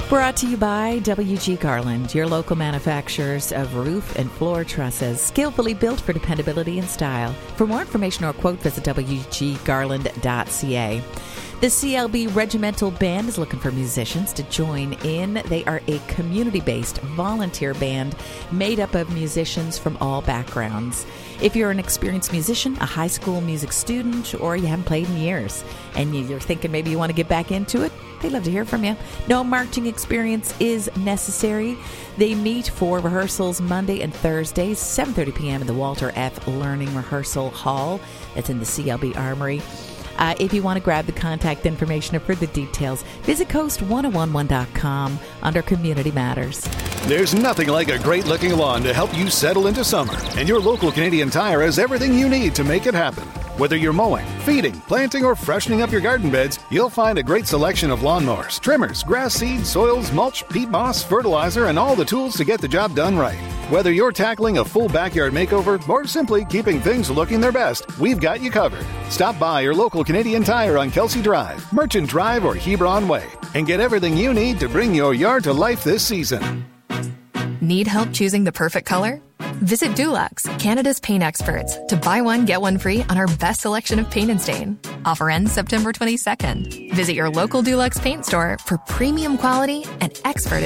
Brought to you by W.G. Garland, your local manufacturers of roof and floor trusses, skillfully built for dependability and style. For more information or quote, visit wggarland.ca. The CLB Regimental Band is looking for musicians to join in. They are a community-based volunteer band made up of musicians from all backgrounds. If you're an experienced musician, a high school music student, or you haven't played in years, and you're thinking maybe you want to get back into it, they'd love to hear from you. No marching experience is necessary. They meet for rehearsals Monday and Thursdays, 7:30 p.m. in the Walter F. Learning Rehearsal Hall. That's in the CLB Armory. If you want to grab the contact information or further details, visit coast1011.com under Community Matters. There's nothing like a great-looking lawn to help you settle into summer, and your local Canadian Tire has everything you need to make it happen. Whether you're mowing, feeding, planting, or freshening up your garden beds, you'll find a great selection of lawnmowers, trimmers, grass seed, soils, mulch, peat moss, fertilizer, and all the tools to get the job done right. Whether you're tackling a full backyard makeover or simply keeping things looking their best, we've got you covered. Stop by your local Canadian Tire on Kelsey Drive, Merchant Drive, or Hebron Way, and get everything you need to bring your yard to life this season. Need help choosing the perfect color? Visit Dulux, Canada's paint experts, to buy one, get one free on our best selection of paint and stain. Offer ends September 22nd. Visit your local Dulux paint store for premium quality and expert